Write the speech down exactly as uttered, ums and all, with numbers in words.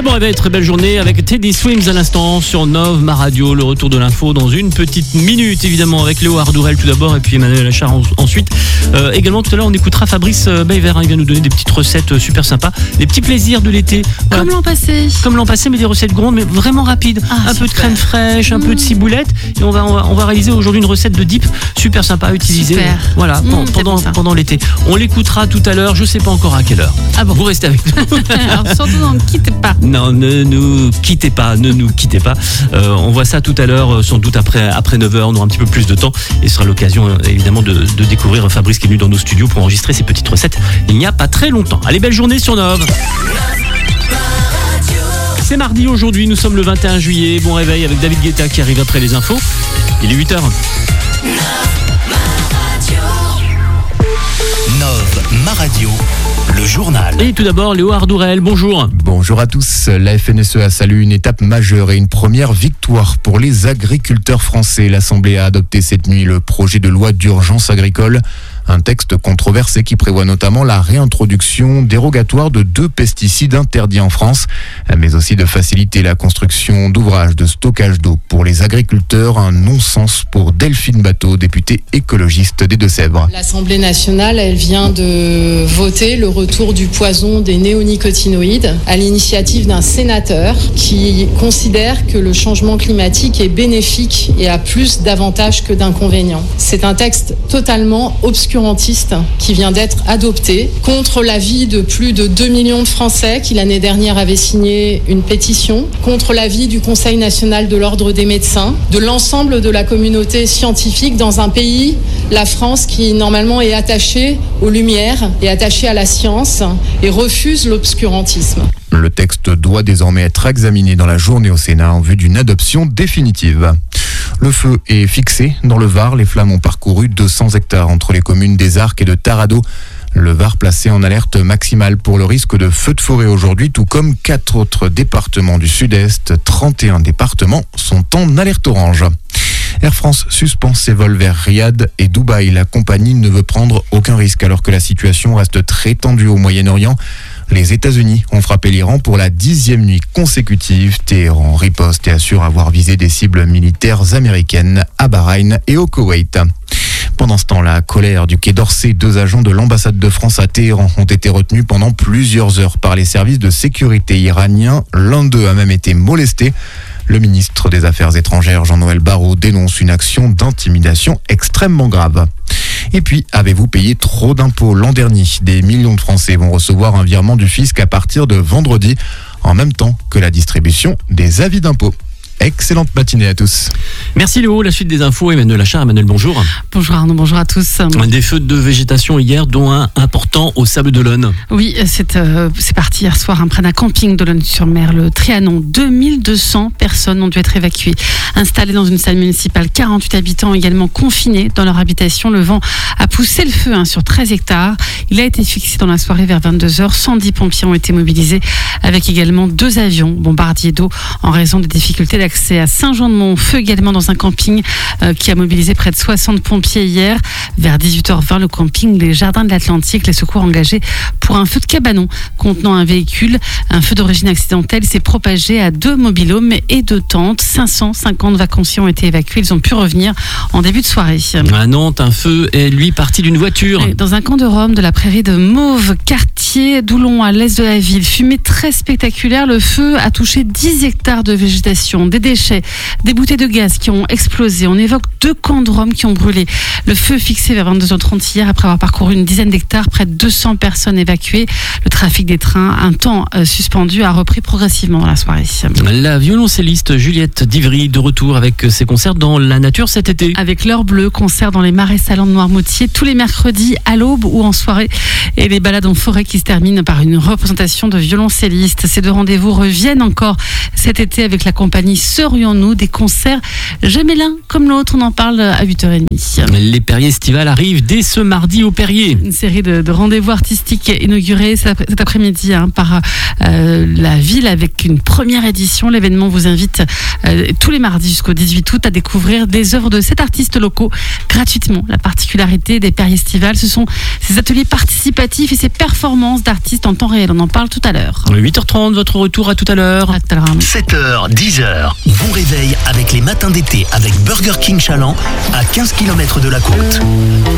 bon réveil, très belle journée avec Teddy Swims à l'instant sur Nov, ma radio. Le retour de l'info dans une petite minute, évidemment, avec Léo Ardourel tout d'abord et puis Emmanuel Achard ensuite. Euh, également, tout à l'heure, on écoutera Fabrice Bayver. Hein, il vient nous donner des petites recettes super sympas, des petits plaisirs de l'été. Voilà. Comme l'an passé. Comme l'an passé, mais des recettes grandes, mais vraiment rapides. Ah, un super. peu de crème fraîche, un mmh. peu de ciboulette. Et on va, on va, on va réaliser aujourd'hui une recette de dip super sympa à utiliser. Super. Voilà, mmh, pendant, bon pendant l'été. On l'écoutera tout à l'heure, je sais pas encore à quelle heure. Ah bon. Vous restez avec nous. Alors surtout, ne quittez pas. Non, ne nous quittez pas, ne nous quittez pas. Euh, on voit ça tout à l'heure, sans doute après, après neuf heures, on aura un petit peu plus de temps. Et ce sera l'occasion, évidemment, de, de découvrir Fabrice qui est venu dans nos studios pour enregistrer ses petites recettes il n'y a pas très longtemps. Allez, belle journée sur Nov. C'est mardi aujourd'hui, nous sommes le vingt et un juillet. Bon réveil avec David Guetta qui arrive après les infos. Il est huit heures. Nov, ma radio, le journal. Et tout d'abord, Léo Ardourel, bonjour. Bonjour à tous. La F N S E a salué une étape majeure et une première victoire pour les agriculteurs français. L'Assemblée a adopté cette nuit le projet de loi d'urgence agricole. Un texte controversé qui prévoit notamment la réintroduction dérogatoire de deux pesticides interdits en France, mais aussi de faciliter la construction d'ouvrages de stockage d'eau pour les agriculteurs. Un non-sens pour Delphine Bateau, députée écologiste des Deux-Sèvres. L'Assemblée nationale, elle vient de voter le retour du poison des néonicotinoïdes à l'initiative d'un sénateur qui considère que le changement climatique est bénéfique et a plus d'avantages que d'inconvénients. C'est un texte totalement obscur qui vient d'être adopté contre l'avis de plus de deux millions de Français qui l'année dernière avaient signé une pétition, contre l'avis du Conseil national de l'ordre des médecins, de l'ensemble de la communauté scientifique dans un pays, la France, qui normalement est attachée aux lumières et attachée à la science et refuse l'obscurantisme. Le texte doit désormais être examiné dans la journée au Sénat en vue d'une adoption définitive. Le feu est fixé dans le Var. Les flammes ont parcouru deux cents hectares entre les communes des Arcs et de Tarado. Le Var placé en alerte maximale pour le risque de feu de forêt aujourd'hui, tout comme quatre autres départements du Sud-Est. trente et un départements sont en alerte orange. Air France suspend ses vols vers Riyad et Dubaï. La compagnie ne veut prendre aucun risque alors que la situation reste très tendue au Moyen-Orient. Les États-Unis ont frappé l'Iran pour la dixième nuit consécutive. Téhéran riposte et assure avoir visé des cibles militaires américaines à Bahreïn et au Koweït. Pendant ce temps, la colère du Quai d'Orsay, deux agents de l'ambassade de France à Téhéran ont été retenus pendant plusieurs heures par les services de sécurité iraniens. L'un d'eux a même été molesté. Le ministre des Affaires étrangères, Jean-Noël Barrot, dénonce une action d'intimidation extrêmement grave. Et puis, avez-vous payé trop d'impôts l'an dernier? Des millions de Français vont recevoir un virement du fisc à partir de vendredi, en même temps que la distribution des avis d'impôts. Excellente matinée à tous. Merci Léo, la suite des infos, Emmanuel Achard. Emmanuel, bonjour. Bonjour Arnaud, bonjour à tous. Des feux de végétation hier, dont un important au Sable d'Olonne. Oui, c'est, euh, c'est parti hier soir, hein, près d'un camping d'Olonne-sur-Mer, le Trianon. deux mille deux cents personnes ont dû être évacuées. Installées dans une salle municipale, quarante-huit habitants également confinés dans leur habitation. Le vent a poussé le feu hein, sur treize hectares. Il a été fixé dans la soirée vers vingt-deux heures. cent dix pompiers ont été mobilisés, avec également deux avions bombardiers d'eau en raison des difficultés d'accès à Saint-Jean-de-Mont. Feu également dans un camping euh, qui a mobilisé près de soixante pompiers hier. Vers dix-huit heures vingt, le camping Les Jardins de l'Atlantique, les secours engagés pour un feu de cabanon contenant un véhicule. Un feu d'origine accidentelle s'est propagé à deux mobil-homes et deux tentes. cinq cent cinquante vacanciers ont été évacués. Ils ont pu revenir en début de soirée. À Nantes, un feu est lui parti d'une voiture. Et dans un camp de Rome de la prairie de Mauve, quartier d'Oulon à l'est de la ville. Fumée très spectaculaire. Le feu a touché dix hectares de végétation, des déchets, des bouteilles de gaz qui ont explosé. On évoque deux camps de Rome qui ont brûlé. Le feu fixé vers vingt-deux heures trente hier après avoir parcouru une dizaine d'hectares, près de deux cents personnes évacuées. Le trafic des trains, un temps euh, suspendu, a repris progressivement dans la soirée. La violoncelliste Juliette Divry de retour avec ses concerts dans la nature cet été. Avec l'heure bleue, concert dans les marais salants de Noirmoutier tous les mercredis à l'aube ou en soirée. Et les balades en forêt qui se terminent par une représentation de violoncellistes. Ces deux rendez-vous reviennent encore cet été avec la compagnie serions-nous des concerts jamais l'un comme l'autre? On en parle à huit heures trente. Les Perriers estivales arrivent dès ce mardi au Perrier. Une série de, de rendez-vous artistiques inaugurés cet après-midi hein, par euh, la ville avec une première édition. L'événement vous invite euh, tous les mardis jusqu'au dix-huit août à découvrir des œuvres de sept artistes locaux gratuitement. La particularité des Perriers estivales, ce sont ces ateliers participatifs et ces performances d'artistes en temps réel. On en parle tout à l'heure. huit heures trente, votre retour, à tout à l'heure. À tout à l'heure. sept heures, dix heures. Bon réveil avec les matins d'été avec Burger King Chaland à quinze kilomètres de la côte.